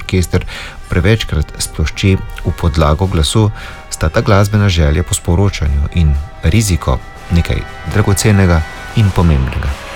orkester prevečkrat splošči v podlago glasu, sta ta glasbena želja po sporočanju in riziko nekaj dragocenega in pomembnega.